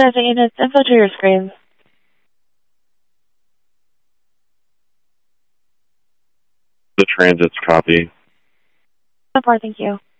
transit units, info to your screen. The transit's copy. So far, thank you.